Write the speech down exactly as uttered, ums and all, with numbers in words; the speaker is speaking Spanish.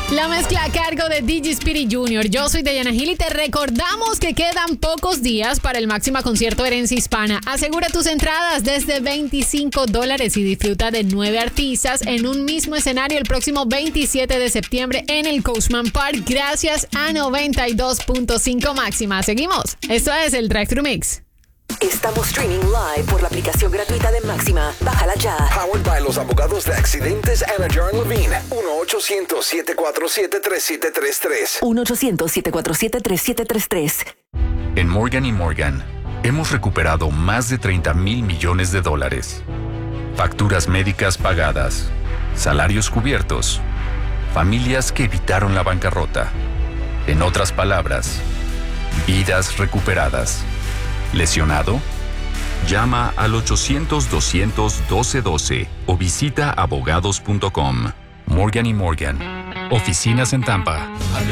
La mezcla a cargo de D J Speedy junior Yo soy Diana Gil y te recordamos que quedan pocos días para el máximo concierto Herencia Hispana. Asegura tus entradas desde veinticinco dólares y disfruta de nueve artistas en un mismo escenario el próximo veintisiete de septiembre en el Coachman Park gracias a noventa y dos punto cinco Máxima. Seguimos. Esto es el Drive Thru Mix. Estamos streaming live por la aplicación gratuita de Máxima. Bájala ya. Powered by los abogados de accidentes Anna Jar Levine. uno ochocientos, siete cuatro siete, tres siete tres tres. uno ochocientos, siete cuatro siete, tres siete tres tres. En Morgan y Morgan, hemos recuperado más de treinta mil millones de dólares. Facturas médicas pagadas, salarios cubiertos, familias que evitaron la bancarrota. En otras palabras, vidas recuperadas. ¿Lesionado? Llama al ochocientos, doscientos, doce doce o visita abogados punto com. Morgan y Morgan. Oficinas en Tampa.